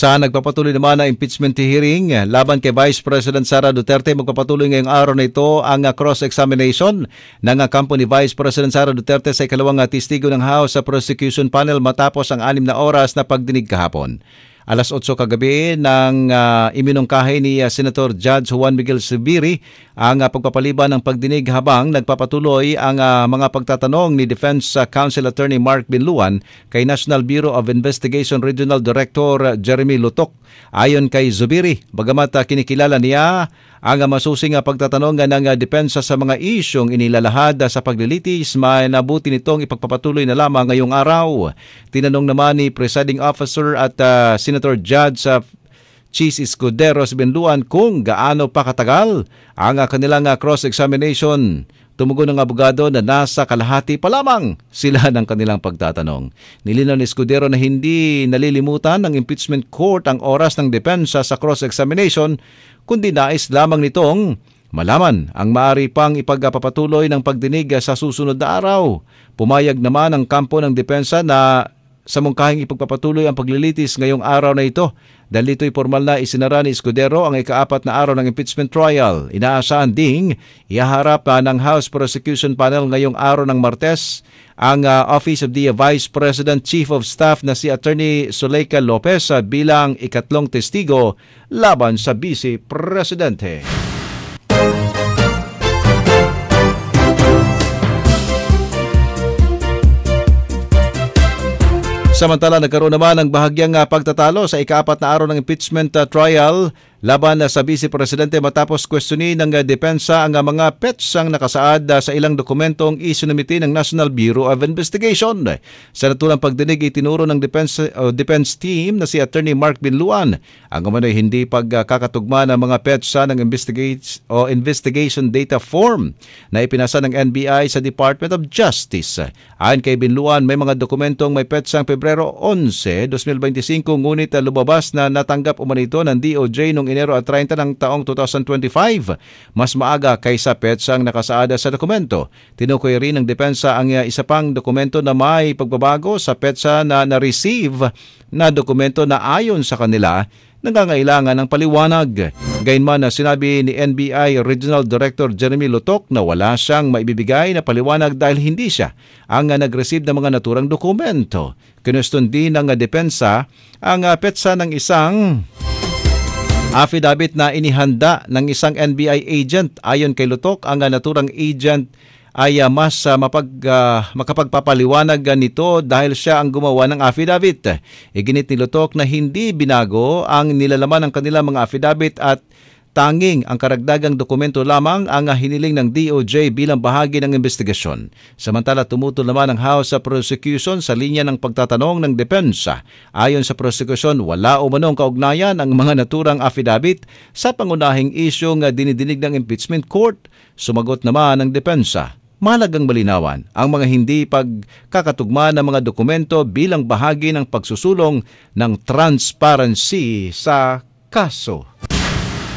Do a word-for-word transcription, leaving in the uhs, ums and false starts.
Sa nagpapatuloy naman na impeachment hearing laban kay Vice President Sara Duterte, magpapatuloy ngayong araw na ito ang cross-examination ng kampo ni Vice President Sara Duterte sa ikalawang testigo ng House Prosecution Panel matapos ang anim na oras na pagdinig kahapon. Alas otso kagabi nang uh, iminungkahi ni uh, Senator Judge Juan Miguel Zubiri ang uh, pagpapaliban ng pagdinig habang nagpapatuloy ang uh, mga pagtatanong ni Defense uh, Counsel Attorney Mark Binluan kay National Bureau of Investigation Regional Director uh, Jeremy Lutok. Ayon kay Zubiri, bagamat uh, kinikilala niya ang uh, masusing uh, pagtatanong uh, ng uh, depensa sa mga isyong inilalahad uh, sa paglilitis, may nabuti nitong ipagpapatuloy na lamang ngayong araw. Tinanong naman ni Presiding Officer at uh, Senator Judge uh, Chis Escuderos Binluan kung gaano pa katagal ang uh, kanilang uh, cross-examination. Tumugon ng abogado na nasa kalahati pa lamang sila ng kanilang pagtatanong. Nilinaw ni Escudero na hindi nalilimutan ng impeachment court ang oras ng depensa sa cross-examination, kundi nais lamang nitong malaman ang maaari pang ipagpapatuloy ng pagdinig sa susunod na araw. Pumayag naman ang kampo ng depensa na sa mungkahing ipagpapatuloy ang paglilitis ngayong araw na ito dahil ito'y formal na isinara ni Escudero ang ikaapat na araw ng impeachment trial. Inaasahan ding ihaharap ng House Prosecution Panel ngayong araw ng Martes ang uh, Office of the Vice President Chief of Staff na si Attorney Zuleika Lopez uh, bilang ikatlong testigo laban sa Vice Presidente. Samantala, nagkaroon naman ng bahagyang pagtatalo sa ikaapat na araw ng impeachment trial laban sa Vice Presidente matapos questionin ng depensa ang mga petsang nakasaad sa ilang dokumentong isinumiti ng National Bureau of Investigation. Sa natulang pagdinig, itinuro ng defense, uh, defense team na si Attorney Mark Binluan ang umano'y hindi pagkakatugma ng mga petsa ng investigate, o investigation data form na ipinasa ng N B I sa Department of Justice. Ayon kay Binluan, may mga dokumentong may petsang Pebrero eleven, twenty twenty-five ngunit lumabas na natanggap umano ito ng D O J noong Enero at thirty ng taong twenty twenty-five, mas maaga kaysa petsang nakasaada sa dokumento. Tinukoy rin ng depensa ang isa pang dokumento na may pagbabago sa petsa na na-receive na dokumento na ayon sa kanila nangangailangan ng paliwanag. Gayunman na sinabi ni N B I Regional Director Jeremy Lutok na wala siyang maibibigay na paliwanag dahil hindi siya ang nag-receive ng mga naturang dokumento. Kinuston din ng depensa ang petsa ng isang affidavit na inihanda ng isang N B I agent. Ayon kay Lutok, ang naturang agent ay uh, mas uh, mapag, uh, makapagpapaliwanag uh, nito dahil siya ang gumawa ng affidavit. Iginit ni Lutok na hindi binago ang nilalaman ng kanilang mga affidavit at tanging ang karagdagang dokumento lamang ang hiniling ng D O J bilang bahagi ng investigasyon. Samantala, tumutol naman ang House Prosecution sa linya ng pagtatanong ng depensa. Ayon sa prosecution, wala umanong kaugnayan ang mga naturang affidavit sa pangunahing isyong dinidinig ng impeachment court. Sumagot naman ang depensa, mahalagang malinawan ang mga hindi pagkakatugma ng mga dokumento bilang bahagi ng pagsusulong ng transparency sa kaso.